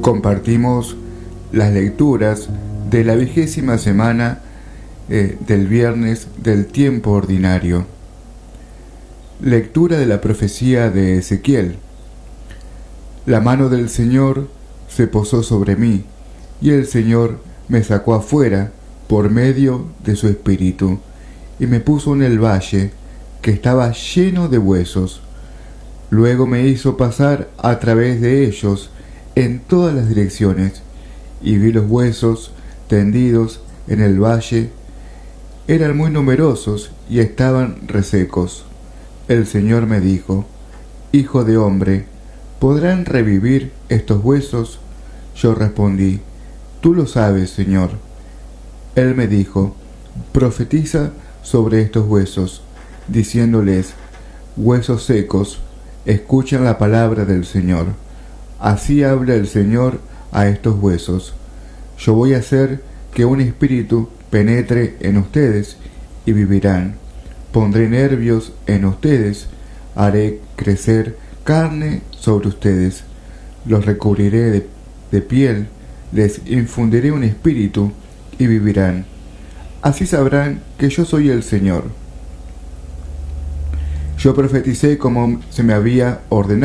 Compartimos las lecturas de la 20ª semana del viernes del tiempo ordinario. Lectura de la profecía de Ezequiel. La mano del Señor se posó sobre mí, y el Señor me sacó afuera por medio de su espíritu, y me puso en el valle que estaba lleno de huesos. Luego me hizo pasar a través de ellos en todas las direcciones, y vi los huesos tendidos en el valle. Eran muy numerosos y estaban resecos. El Señor me dijo: Hijo de hombre, ¿podrán revivir estos huesos? Yo respondí: Tú lo sabes, Señor. Él me dijo: Profetiza sobre estos huesos, diciéndoles: Huesos secos, escuchen la palabra del Señor. Así habla el Señor a estos huesos: Yo voy a hacer que un espíritu penetre en ustedes y vivirán. Pondré nervios en ustedes, haré crecer carne sobre ustedes, los recubriré de piel, les infundiré un espíritu y vivirán. Así sabrán que yo soy el Señor. Yo profeticé como se me había ordenado.